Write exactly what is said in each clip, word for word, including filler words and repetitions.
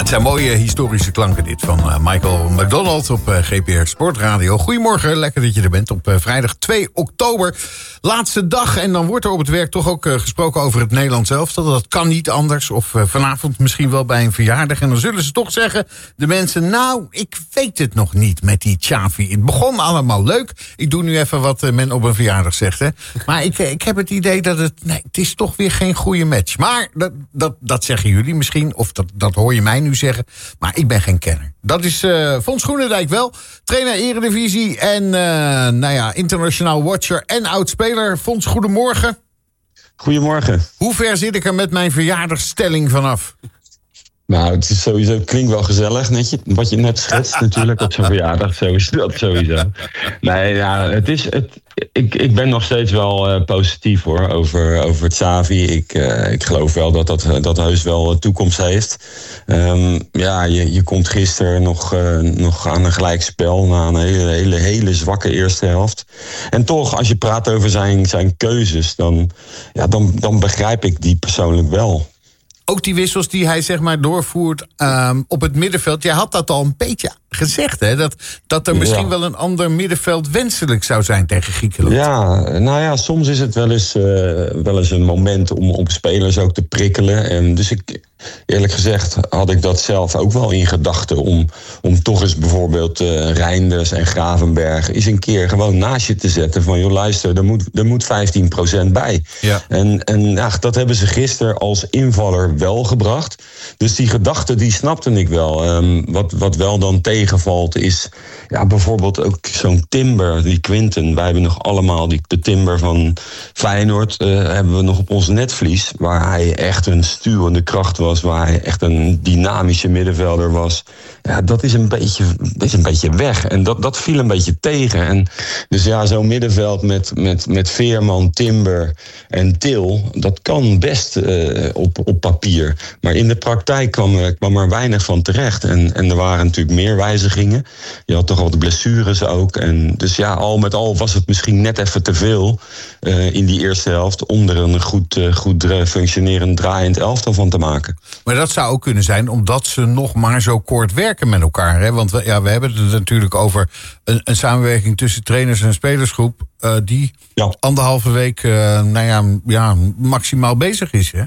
Het zijn mooie historische klanken dit van uh, Michael McDonald op uh, G P R Sportradio. Goedemorgen, lekker dat je er bent op uh, vrijdag twee oktober. Laatste dag en dan wordt er op het werk toch ook uh, gesproken over het Nederlands elftal. Dat kan niet anders of uh, vanavond misschien wel bij een verjaardag. En dan zullen ze toch zeggen, de mensen, nou, ik weet het nog niet met die Xavi. Het begon allemaal leuk. Ik doe nu even wat uh, men op een verjaardag zegt. Hè. Maar ik, ik heb het idee dat het, nee, het is toch weer geen goede match. Maar dat, dat, dat zeggen jullie misschien, of dat, dat hoor je mij nu zeggen. Maar ik ben geen kenner. Dat is uh, Fons Groenendijk wel. Trainer Eredivisie en uh, nou ja, internationaal watcher en oud-speler. Fons, goedemorgen. Goedemorgen. Hoe ver zit ik er met mijn verjaardagsstelling vanaf? Nou, het is sowieso, klinkt wel gezellig, netje, wat je net schetst natuurlijk op zo'n verjaardag. Zo is dat sowieso. Nee, ja, het is, het, ik, ik ben nog steeds wel uh, positief hoor, over, over het Xavi. Ik, uh, ik geloof wel dat dat, dat heus wel toekomst heeft. Um, ja, je, je komt gisteren nog, uh, nog aan een gelijkspel na een hele, hele, hele zwakke eerste helft. En toch, als je praat over zijn, zijn keuzes, dan, ja, dan, dan begrijp ik die persoonlijk wel. Ook die wissels die hij zeg maar doorvoert um, op het middenveld. Jij had dat al een beetje gezegd, hè? Dat, dat er misschien ja. wel een ander middenveld wenselijk zou zijn tegen Griekenland. Ja, nou ja, soms is het wel eens, uh, wel eens een moment om op spelers ook te prikkelen. En dus ik, eerlijk gezegd had ik dat zelf ook wel in gedachten. Om, om toch eens bijvoorbeeld uh, Reinders en Gravenberg eens een keer gewoon naast je te zetten. Van joh, luister, er moet, er moet vijftien procent bij. Ja. En, en ja, dat hebben ze gisteren als invaller wel gebracht. Dus die gedachte, die snapte ik wel. Um, wat, wat wel dan tegenvalt is ja, bijvoorbeeld ook zo'n Timber, die Quinten. Wij hebben nog allemaal die, de Timber van Feyenoord uh, hebben we nog op ons netvlies. Waar hij echt een stuwende kracht was. Waar hij echt een dynamische middenvelder was. Ja, dat is een beetje, is een beetje weg. En dat, dat viel een beetje tegen. En dus ja, zo'n middenveld met, met, met Veerman, Timber en Til, dat kan best uh, op, op papier. Maar in de praktijk kwam er, kwam er weinig van terecht. En, en er waren natuurlijk meer wijzigingen. Je had toch al de blessures ook. En dus ja, al met al was het misschien net even te veel uh, in die eerste helft om er een goed, uh, goed functionerend draaiend elftal van te maken. Maar dat zou ook kunnen zijn omdat ze nog maar zo kort werken met elkaar. Hè? Want we, ja, we hebben het natuurlijk over een, een samenwerking tussen trainers en spelersgroep uh, die ja. anderhalve week uh, nou ja, ja, maximaal bezig is. Hè?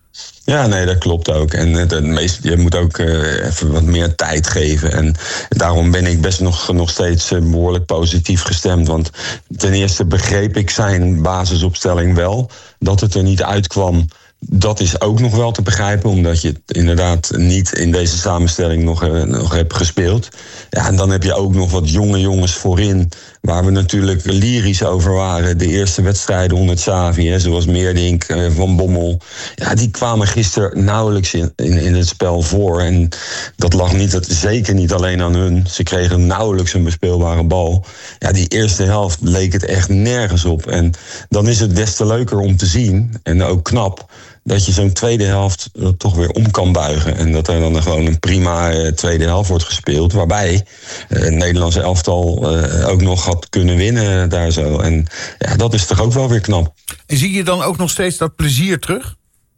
Ja, nee, dat klopt ook. En het, het meest, je moet ook uh, even wat meer tijd geven. En daarom ben ik best nog, nog steeds uh, behoorlijk positief gestemd. Want ten eerste begreep ik zijn basisopstelling wel. Dat het er niet uitkwam. Dat is ook nog wel te begrijpen, omdat je inderdaad niet in deze samenstelling nog, uh, nog hebt gespeeld. Ja, en dan heb je ook nog wat jonge jongens voorin, waar we natuurlijk lyrisch over waren. De eerste wedstrijden onder Xavi, hè, zoals Meerdink, uh, Van Bommel. Ja, die kwamen gisteren nauwelijks in, in, in het spel voor. En dat lag niet, dat, zeker niet alleen aan hun. Ze kregen nauwelijks een bespeelbare bal. Ja, die eerste helft leek het echt nergens op. En dan is het des te leuker om te zien, en ook knap, dat je zo'n tweede helft uh, toch weer om kan buigen. En dat er dan gewoon een prima uh, tweede helft wordt gespeeld. Waarbij uh, het Nederlandse elftal uh, ook nog had kunnen winnen daar zo. En ja, dat is toch ook wel weer knap. En zie je dan ook nog steeds dat plezier terug?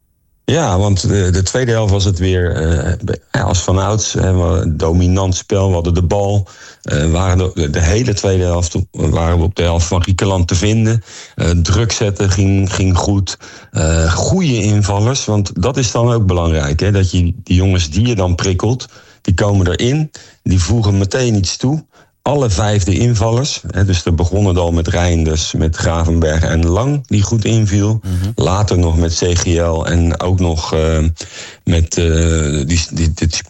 Ja, want de, de tweede helft was het weer uh, als vanouds. Uh, dominant spel, we hadden de bal. Uh, waren de, de hele tweede helft waren we op de helft van Griekenland te vinden. Uh, druk zetten ging, ging goed. Uh, goede invallers, want dat is dan ook belangrijk. Hè, dat je die jongens die je dan prikkelt, die komen erin. Die voegen meteen iets toe. Alle vijf de invallers, hè, dus er begonnen het al met Reinders, met Gravenberg en Lang, die goed inviel. Mm-hmm. Later nog met C G L en ook nog uh, met uh, die, die, die